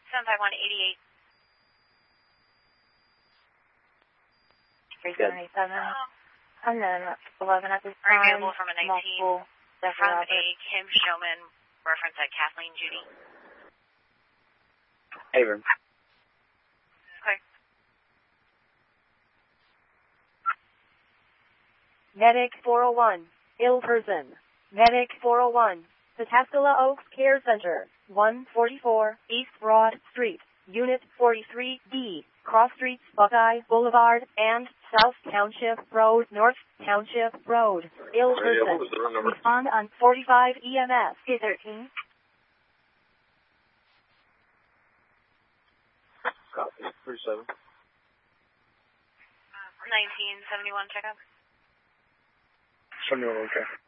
75188. 3787. And then 11 at this time. Available from a 19. Multiple From a Kim Showman, reference at Kathleen Judy. Abram. Okay. Medic 401, ill person. Medic 401, Pataskala Oaks Care Center, 144 East Broad Street, Unit 43D, Cross Streets, Buckeye Boulevard, and South Township Road, North Township Road. Ill person. Respond on 45 EMS. K13. Copy. 37. 1971 checkup. 71, okay.